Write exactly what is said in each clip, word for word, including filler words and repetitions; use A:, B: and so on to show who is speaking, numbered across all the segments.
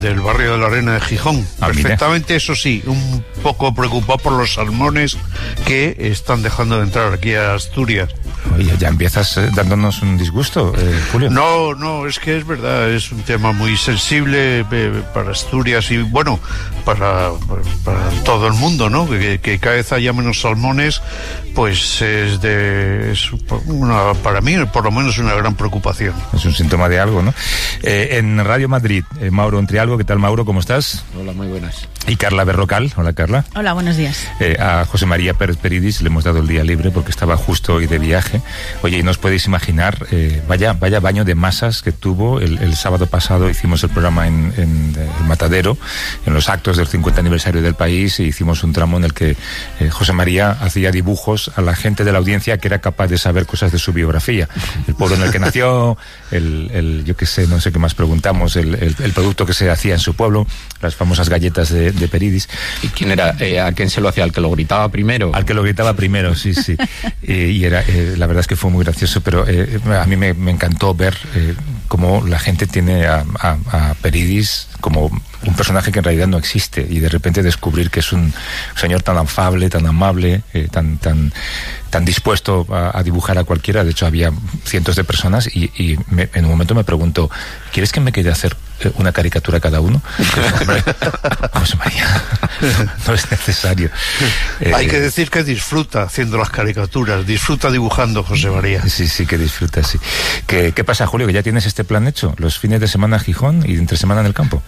A: del barrio de la Arena de Gijón.
B: Ah,
A: perfectamente, mire. Eso sí, un poco preocupado por los salmones que están dejando de entrar aquí a Asturias.
B: Oye, ya empiezas eh, dándonos un disgusto, eh, Julio.
A: No, no, es que es verdad, es un tema muy sensible eh, para Asturias y, bueno, para, para todo el mundo, ¿no? Que, que cada vez haya menos salmones, pues es de es una, para mí, por lo menos, una gran preocupación.
B: Es un síntoma de algo, ¿no? Eh, en Radio Madrid, eh, Mauro Entrialgo, ¿qué tal, Mauro? ¿Cómo estás?
C: Hola, muy buenas.
B: Y Carla Berrocal. Hola, Carla.
D: Hola, buenos días.
B: Eh, a José María Pérez Peridis le hemos dado el día libre porque estaba justo hoy de viaje. Oye, y no os podéis imaginar, eh, vaya vaya baño de masas que tuvo el, el sábado pasado. Hicimos el programa en, en el Matadero, en los actos del cincuenta aniversario del país, e hicimos un tramo en el que eh, José María hacía dibujos a la gente de la audiencia que era capaz de saber cosas de su biografía. El pueblo en el que nació, el, el yo qué sé, no sé qué más preguntamos, el, el, el producto que se hacía en su pueblo, las famosas galletas de, de Peridis.
C: ¿Y quién era? Eh, ¿A quién se lo hacía? ¿Al que lo gritaba primero?
B: Al que lo gritaba primero, sí, sí. eh, y era, eh, la verdad es que fue muy gracioso, pero eh, a mí me, me encantó ver eh, cómo la gente tiene a, a, a Peridis como un personaje que en realidad no existe, y de repente descubrir que es un señor tan afable, tan amable, eh, tan tan tan dispuesto a, a dibujar a cualquiera. De hecho, había cientos de personas y, y me, en un momento me preguntó, ¿quieres que me quede a hacer eh, una caricatura cada uno? Pues, hombre, José María, no es necesario.
A: Eh, Hay que decir que disfruta haciendo las caricaturas, disfruta dibujando, José María.
B: Sí, sí, que disfruta, sí. ¿Qué, qué pasa, Julio? ¿Que ya tienes este plan hecho? ¿Los fines de semana en Gijón y entre semana en el campo?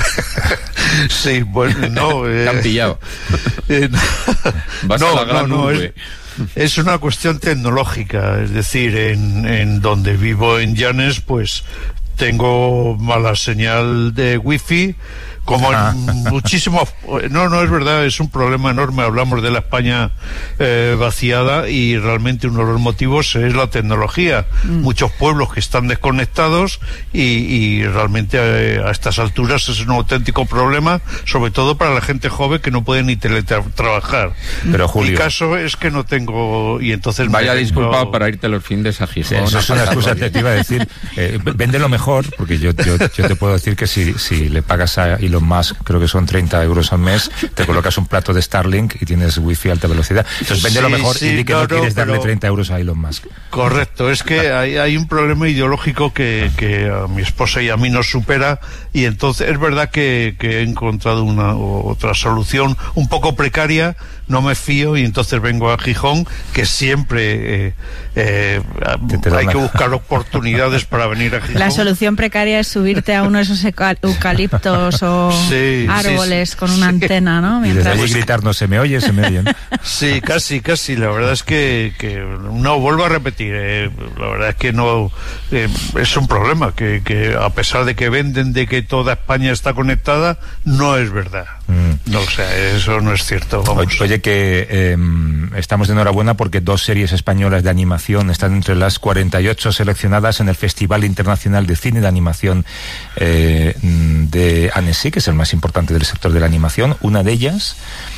A: Sí, bueno, no. Eh,
C: Te han pillado.
A: Eh,
C: Vas
A: no,
C: a la gran
A: no, no,
C: urbe.
A: Es, es una cuestión tecnológica, es decir, en, en donde vivo en Llanes, pues tengo mala señal de wifi, como en muchísimos... No, no, es verdad, es un problema enorme. Hablamos de la España eh, vaciada, y realmente uno de los motivos es la tecnología. Mm. Muchos pueblos que están desconectados y, y realmente eh, a estas alturas es un auténtico problema, sobre todo para la gente joven que no puede ni teletrabajar.
B: Pero, Julio,
A: mi caso es que no tengo, y entonces...
C: Vaya
A: tengo...
C: disculpa para irte los fines a Gijón.
B: Eso es una excusa, te iba a decir. Eh, véndelo mejor, porque yo, yo, yo te puedo decir que si, si le pagas a Elon Musk, creo que son treinta euros al mes, te colocas un plato de Starlink y tienes wifi a alta velocidad. Entonces véndelo sí, mejor sí, y di que no, no quieres no, darle treinta euros a Elon Musk.
A: Correcto, es que hay, hay un problema ideológico que, que a mi esposa y a mí nos supera, y entonces es verdad que, que he encontrado una otra solución un poco precaria. No me fío y entonces vengo a Gijón, que siempre eh, eh, hay que buscar oportunidades para venir a Gijón.
D: La solución precaria es subirte a uno de esos eucaliptos o sí, árboles sí, con una sí. antena, ¿no?
B: Mientras... Y desde allí gritar, no se me oye, se me oyen.
A: Sí, casi, casi. La verdad es que, que no, vuelvo a repetir, eh, la verdad es que no, eh, es un problema, que, que a pesar de que venden de que toda España está conectada, no es verdad. Mm. No, o sea, eso no es cierto. Vamos.
B: Oye, que eh, estamos de enhorabuena porque dos series españolas de animación están entre las cuarenta y ocho seleccionadas en el Festival Internacional de Cine de Animación eh, de Annecy, que es el más importante del sector de la animación. Una de ellas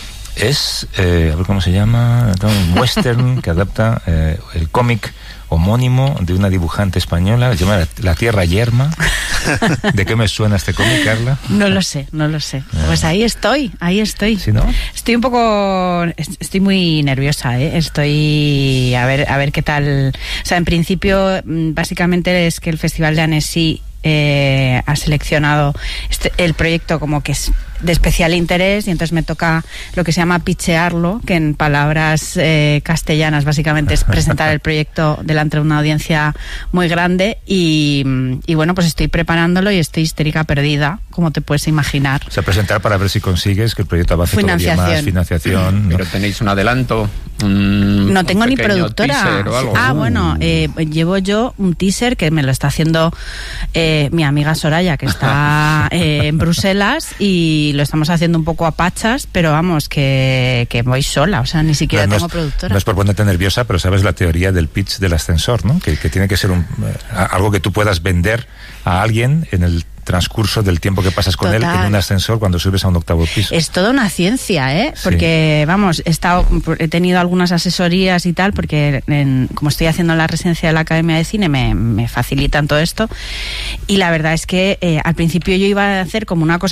B: es, eh, a ver cómo se llama, un western que adapta eh, el cómic homónimo de una dibujante española, se llama La Tierra Yerma. ¿De qué me suena este cómic, Carla?
D: No lo sé, no lo sé. Pues ahí estoy, ahí estoy.
B: ¿Sí, no?
D: Estoy un poco, estoy muy nerviosa, ¿eh? Estoy, a ver, a ver qué tal. O sea, en principio, básicamente es que el Festival de Annecy eh, ha seleccionado este, el proyecto como que es de especial interés, y entonces me toca lo que se llama pitchearlo, que en palabras eh, castellanas básicamente es presentar el proyecto delante de una audiencia muy grande, y, y bueno, pues estoy preparándolo y estoy histérica perdida, como te puedes imaginar.
B: O sea, presentar para ver si consigues que el proyecto avance todavía más, financiación.
C: ¿No? Pero tenéis un adelanto. Un,
D: no tengo
C: un
D: ni productora. Ah, bueno, eh, llevo yo un teaser que me lo está haciendo eh, mi amiga Soraya, que está eh, en Bruselas, y lo estamos haciendo un poco a pachas, pero vamos, que, que voy sola, o sea, ni siquiera
B: no,
D: tengo
B: no es,
D: productora.
B: No es por ponerte nerviosa, pero sabes la teoría del pitch del ascensor, ¿no? Que, que tiene que ser un, eh, algo que tú puedas vender a alguien en el transcurso del tiempo que pasas con
D: Total.
B: él en un ascensor cuando subes a un octavo piso.
D: Es toda una ciencia, ¿eh?
B: Sí.
D: Porque, vamos, he estado, he tenido algunas asesorías y tal, porque en, como estoy haciendo la residencia de la Academia de Cine, me, me facilitan todo esto. Y la verdad es que eh, al principio yo iba a hacer como una cosa